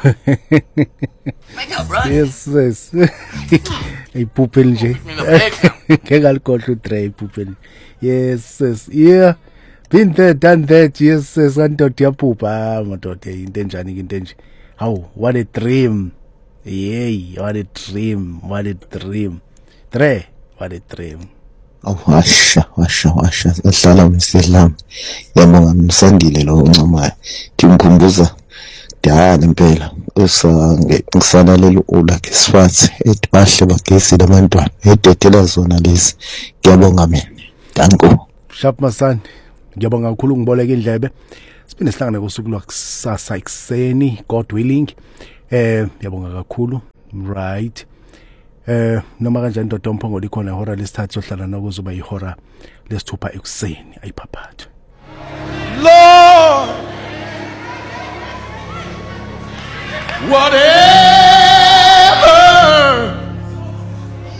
Wake up, bro. Yes. Iphuphe nje. Ngeke alikhohle uDre iphuphe. Yes. Yeah. Been there, done that. Yes, sandoda yaphupha ngododa into enjani into enje. Hawu, what a dream. Yey, what a dream. What a dream. Dre, what a dream. Washa ehlala umsidlami yabonga msandile lo uncomayo ngimkhumbuza dala impela ngisalalela ulakhe sifathi ebahle bagesi labantwana ededela zona lezi ngiyabonga mina danko Sharp Masandi ngiyabonga kakhulu ngiboleka indlebe siphinde sihlangane kosuku lwakusasa ekseni God willing ngiyabonga kakhulu right noma kanjani ndoda omphongo likhona ihora lesithathu sohlala nokuzuba ihora lesithupha ekuseni ayiphaphathe Lord, whatever